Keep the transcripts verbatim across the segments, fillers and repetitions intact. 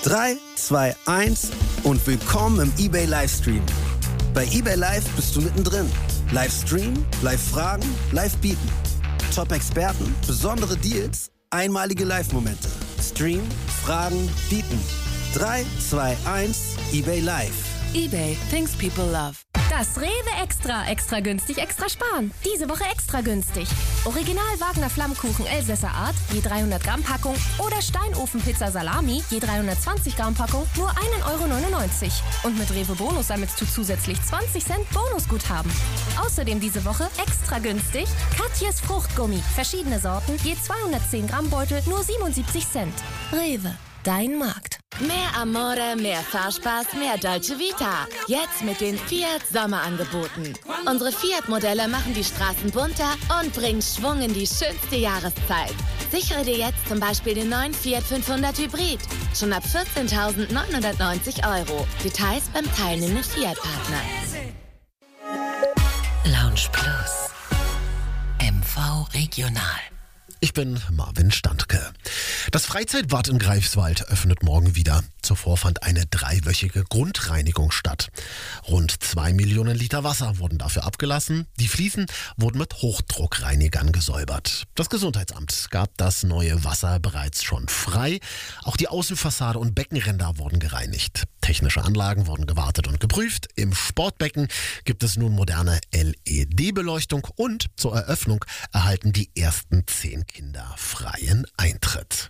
drei, zwei, eins und willkommen im eBay Livestream. Bei eBay Live bist du mittendrin. Live streamen, live fragen, live bieten. Top-Experten, besondere Deals, einmalige Live-Momente. Stream, fragen, bieten. drei, zwei, eins, eBay Live. eBay, things people love. Das Rewe Extra. Extra günstig, extra sparen. Diese Woche extra günstig. Original Wagner Flammkuchen Elsässer Art, je dreihundert Gramm Packung oder Steinofenpizza Salami, je dreihundertzwanzig Gramm Packung, nur ein Euro neunundneunzig. Und mit Rewe Bonus sammelst du zusätzlich zwanzig Cent Bonusguthaben. Außerdem diese Woche extra günstig Katjes Fruchtgummi. Verschiedene Sorten, je zweihundertzehn Gramm Beutel, nur siebenundsiebzig Cent. Rewe, dein Markt. Mehr Amore, mehr Fahrspaß, mehr Dolce Vita. Jetzt mit den Fiat Sommerangeboten. Unsere Fiat-Modelle machen die Straßen bunter und bringen Schwung in die schönste Jahreszeit. Sichere dir jetzt zum Beispiel den neuen Fiat fünfhundert Hybrid. Schon ab vierzehntausendneunhundertneunzig Euro. Details beim teilnehmenden Fiat-Partner. Lounge Plus. M V Regional. Ich bin Marvin Standke. Das Freizeitbad in Greifswald öffnet morgen wieder. Zuvor fand eine dreiwöchige Grundreinigung statt. Rund zwei Millionen Liter Wasser wurden dafür abgelassen. Die Fliesen wurden mit Hochdruckreinigern gesäubert. Das Gesundheitsamt gab das neue Wasser bereits schon frei. Auch die Außenfassade und Beckenränder wurden gereinigt. Technische Anlagen wurden gewartet und geprüft. Im Sportbecken gibt es nun moderne L E D-Beleuchtung und zur Eröffnung erhalten die ersten zehn Kinder freien Eintritt.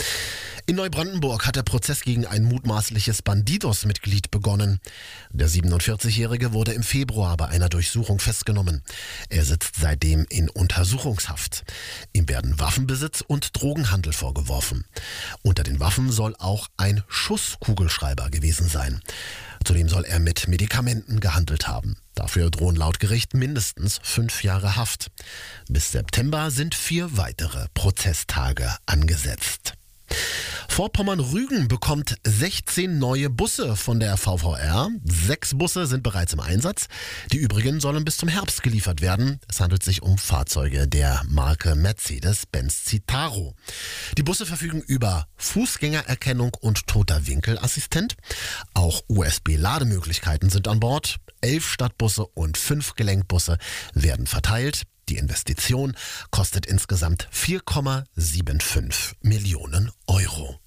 In Neubrandenburg hat der Prozess gegen ein mutmaßliches Bandidos-Mitglied begonnen. Der siebenundvierzigjährige wurde im Februar bei einer Durchsuchung festgenommen. Er sitzt seitdem in Untersuchungshaft. Ihm werden Waffenbesitz und Drogenhandel vorgeworfen. Unter den Waffen soll auch ein Schusskugelschreiber gewesen sein. Zudem soll er mit Medikamenten gehandelt haben. Dafür drohen laut Gericht mindestens fünf Jahre Haft. Bis September sind vier weitere Prozesstage angesetzt. Vorpommern-Rügen bekommt sechzehn neue Busse von der V V R. Sechs Busse sind bereits im Einsatz. Die übrigen sollen bis zum Herbst geliefert werden. Es handelt sich um Fahrzeuge der Marke Mercedes-Benz Citaro. Die Busse verfügen über Fußgängererkennung und toter Winkelassistent. Auch U S B-Lademöglichkeiten sind an Bord. Elf Stadtbusse und fünf Gelenkbusse werden verteilt. Die Investition kostet insgesamt vier Komma fünfundsiebzig Millionen Euro.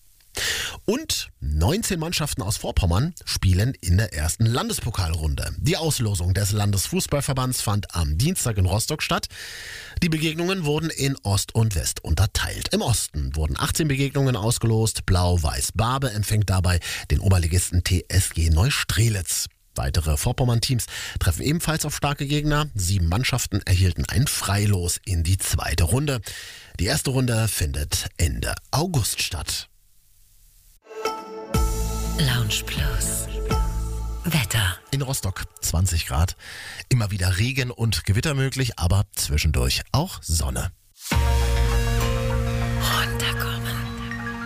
Und neunzehn Mannschaften aus Vorpommern spielen in der ersten Landespokalrunde. Die Auslosung des Landesfußballverbands fand am Dienstag in Rostock statt. Die Begegnungen wurden in Ost und West unterteilt. Im Osten wurden achtzehn Begegnungen ausgelost. Blau-Weiß-Barbe empfängt dabei den Oberligisten T S G Neustrelitz. Weitere Vorpommern-Teams treffen ebenfalls auf starke Gegner. Sieben Mannschaften erhielten ein Freilos in die zweite Runde. Die erste Runde findet Ende August statt. Lounge Plus. Wetter. In Rostock zwanzig Grad. Immer wieder Regen und Gewitter möglich, aber zwischendurch auch Sonne.